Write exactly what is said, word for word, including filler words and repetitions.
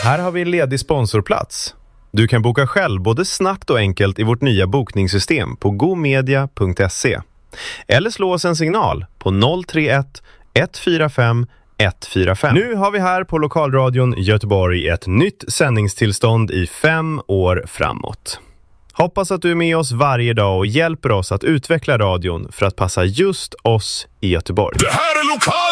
Här har vi en ledig sponsorplats. Du kan boka själv både snabbt och enkelt i vårt nya bokningssystem på gomedia punkt se. Eller slå oss en signal på noll tre ett ett fyra fem ett fyra fem. Nu har vi här på Lokalradion Göteborg ett nytt sändningstillstånd i fem år framåt. Hoppas att du är med oss varje dag och hjälper oss att utveckla radion för att passa just oss i Göteborg. Det här är lokal